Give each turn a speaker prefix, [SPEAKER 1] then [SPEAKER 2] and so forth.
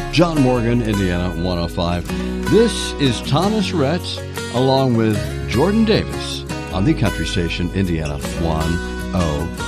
[SPEAKER 1] John Morgan, Indiana 105. This is Thomas Rhett along with Jordan Davis on the Country Station, Indiana 105.